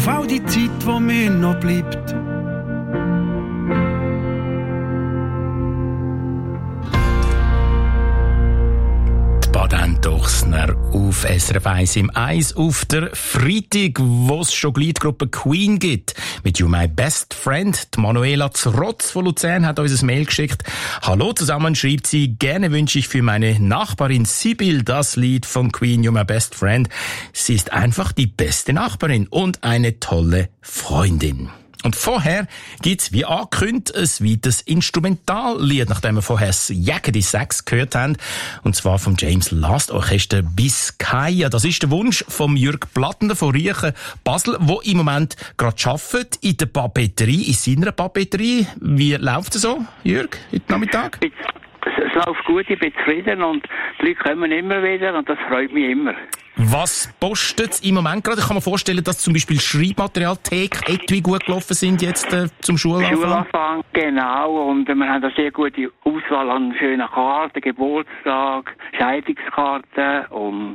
all die Zeit, die mir noch bleibt. Baden-Dochsner auf SRF 1 im Eis auf der Freitag, wo es schon die Gruppe Queen gibt. Mit You My Best Friend. Die Manuela Zrotz von Luzern hat uns ein Mail geschickt. Hallo zusammen, schreibt sie. Gerne wünsche ich für meine Nachbarin Sibyl das Lied von Queen, You My Best Friend. Sie ist einfach die beste Nachbarin und eine tolle Freundin. Und vorher gibt's, wie angekündigt, ein weiteres Instrumentallied, nachdem wir vorher das Jaggedy Sax gehört haben. Und zwar vom James Last Orchester Biscaya. Das ist der Wunsch vom Jürg Plattner von Riechen Basel, wo im Moment gerade arbeitet in der Papeterie, in seiner Papeterie. Wie läuft es so, Jürg, heute Nachmittag? Es läuft gut, ich bin zufrieden und die Leute kommen immer wieder und das freut mich immer. Was postet im Moment gerade? Ich kann mir vorstellen, dass zum Beispiel Schreibmaterial, Theke, Etui gut gelaufen sind jetzt zum Schulanfang. Schulanfang, genau. Und wir haben eine sehr gute Auswahl an schönen Karten, Geburtstag, Scheidungskarten und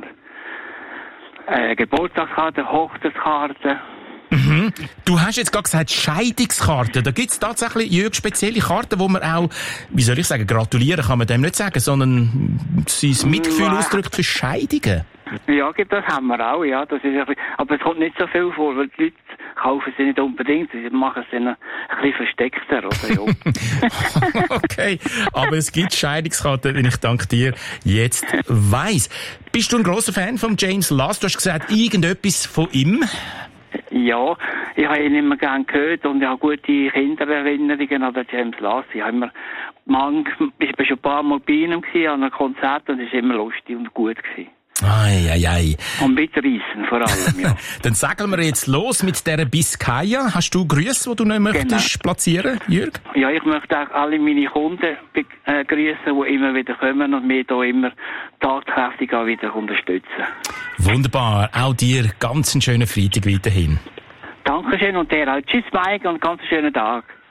Geburtstagskarten, Hochzeitskarten. Mhm. Du hast jetzt gerade gesagt, Scheidungskarten. Da gibt's tatsächlich, Jürg, spezielle Karten, wo man auch, wie soll ich sagen, gratulieren kann man dem nicht sagen, sondern sein Mitgefühl ausdrückt für Scheidungen. Ja, das haben wir auch, ja. Das ist ein bisschen, aber es kommt nicht so viel vor, weil die Leute kaufen sie nicht unbedingt, sie machen es dann ein bisschen versteckter, oder? Ja. Okay, aber es gibt Scheidungskarten, und ich danke dir jetzt weiss. Bist du ein grosser Fan von James Last? Du hast gesagt, irgendetwas von ihm? Ja, ich habe ihn immer gern gehört und ich habe gute Kindererinnerungen an den James Last. Ich bin schon ein paar Mal bei ihm gewesen, an einem Konzert und es war immer lustig und gut gewesen. Ei. Und mitreißen vor allem, ja. Dann sagen wir jetzt los mit dieser Biscaya. Hast du Grüße, die du nicht möchtest platzieren, Jürg? Ja, ich möchte auch alle meine Kunden grüßen, die immer wieder kommen und mich hier immer tatkräftig auch wieder unterstützen. Wunderbar. Auch dir ganz einen schönen Freitag weiterhin. Dankeschön und dir auch. Tschüss, Mike, und ganz einen schönen Tag.